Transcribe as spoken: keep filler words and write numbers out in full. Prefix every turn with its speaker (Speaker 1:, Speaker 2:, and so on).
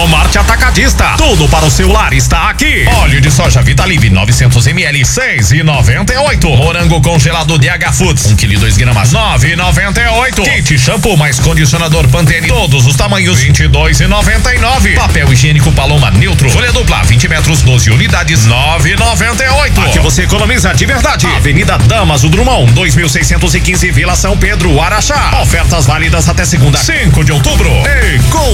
Speaker 1: Walmart Atacadista. Tudo para o seu lar está aqui. Óleo de soja Vitalive novecentos mililitros, seis e noventa e oito. Morango congelado D H Foods, um quilo e dois gramas, nove e noventa e oito. Kit shampoo mais condicionador Pantene, todos os tamanhos, vinte e dois e noventa e nove. Papel higiênico Paloma Neutro, folha dupla, vinte metros, doze unidades, nove e noventa e oito. Aqui você economiza de verdade. Avenida Damaso Drummond, dois mil seiscentos e quinze, Vila São Pedro, Araxá. Ofertas válidas até segunda, cinco de outubro. Eco